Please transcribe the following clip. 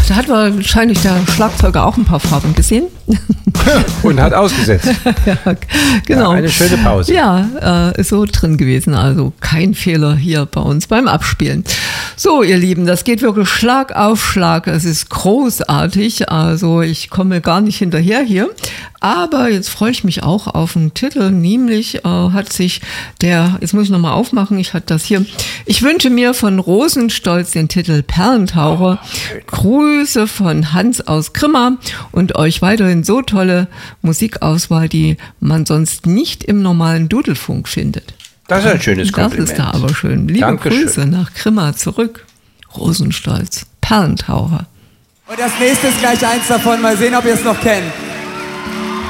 da hat wahrscheinlich der Schlagzeuger auch ein paar Farben gesehen. Und hat ausgesetzt. Ja, genau. Ja, eine schöne Pause. Ja, ist so drin gewesen. Also kein Fehler hier bei uns beim Abspielen. So, ihr Lieben, das geht wirklich Schlag auf Schlag. Es ist großartig. Also ich komme gar nicht hinterher hier. Aber jetzt freue ich mich auch auf einen Titel, nämlich hat sich jetzt muss ich nochmal aufmachen, ich hatte das hier. Ich wünsche mir von Rosenstolz den Titel Perlentaucher. Grüße von Hans aus Grimma und euch weiterhin so tolle Musikauswahl, die man sonst nicht im normalen Dudelfunk findet. Das ist ein schönes Kompliment. Das ist da aber schön. Liebe Dankeschön. Grüße nach Grimma zurück. Rosenstolz, Perlentaucher. Und das nächste ist gleich eins davon. Mal sehen, ob ihr es noch kennt.